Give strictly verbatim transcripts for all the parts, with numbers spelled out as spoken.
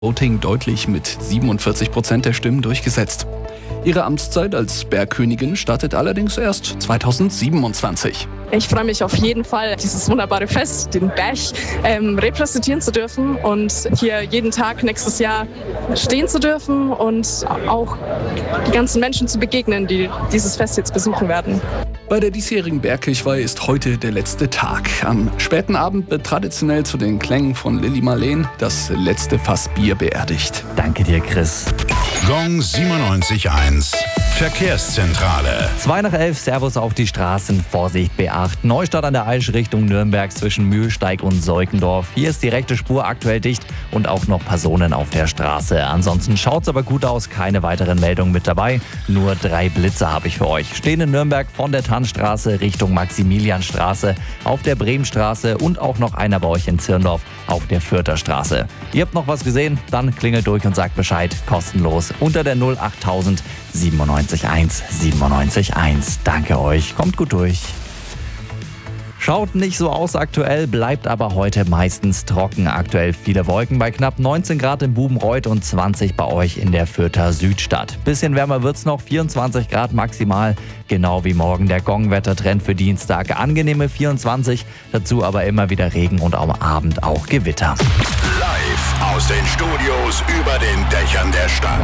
Voting deutlich mit siebenundvierzig Prozent der Stimmen durchgesetzt. Ihre Amtszeit als Bergkönigin startet allerdings erst zweitausendsiebenundzwanzig. Ich freue mich auf jeden Fall, dieses wunderbare Fest, den Berg, ähm, repräsentieren zu dürfen und hier jeden Tag nächstes Jahr stehen zu dürfen und auch die ganzen Menschen zu begegnen, die dieses Fest jetzt besuchen werden. Bei der diesjährigen Bergkirchweih ist heute der letzte Tag. Am späten Abend wird traditionell zu den Klängen von Lili Marleen das letzte Fass Bier beerdigt. Danke dir, Chris. Gong siebenundneunzig Komma eins Verkehrszentrale. zwei nach elf, Servus auf die Straßen, Vorsicht B acht. Neustadt an der Aisch Richtung Nürnberg zwischen Mühlsteig und Seukendorf. Hier ist die rechte Spur aktuell dicht und auch noch Personen auf der Straße. Ansonsten schaut's aber gut aus, keine weiteren Meldungen mit dabei. Nur drei Blitze habe ich für euch. Stehen in Nürnberg von der Tannstraße Richtung Maximilianstraße, auf der Bremenstraße und auch noch einer bei euch in Zirndorf auf der Fürther Straße. Ihr habt noch was gesehen? Dann klingelt durch und sagt Bescheid. Kostenlos unter der null achttausend siebenundneunzig eins siebenundneunzig eins. Danke euch, kommt gut durch. Schaut nicht so aus aktuell, bleibt aber heute meistens trocken. Aktuell viele Wolken bei knapp neunzehn Grad in Bubenreuth und zwanzig bei euch in der Fürther Südstadt. Bisschen wärmer wird's noch, vierundzwanzig Grad maximal, genau wie morgen der Gong-Wettertrend für Dienstag. Angenehme vierundzwanzig, dazu aber immer wieder Regen und am Abend auch Gewitter. Live aus den Studios über den Dächern der Stadt.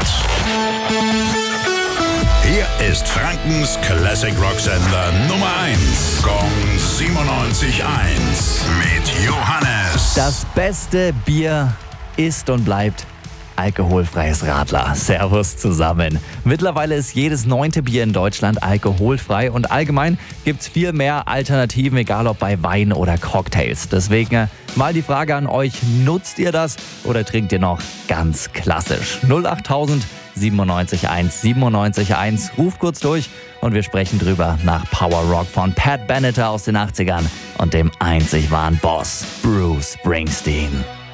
Hier ist Frankens Classic Rock Sender Nummer eins. Gong siebenundneunzig Komma eins mit Johannes. Das beste Bier ist und bleibt alkoholfreies Radler. Servus zusammen. Mittlerweile ist jedes neunte Bier in Deutschland alkoholfrei und allgemein gibt's viel mehr Alternativen, egal ob bei Wein oder Cocktails. Deswegen mal die Frage an euch, nutzt ihr das oder trinkt ihr noch ganz klassisch? null achttausend siebenundneunzig eins siebenundneunzig eins. Ruf kurz durch und wir sprechen drüber nach Power Rock von Pat Benatar aus den achtzigern und dem einzig wahren Boss Bruce Springsteen.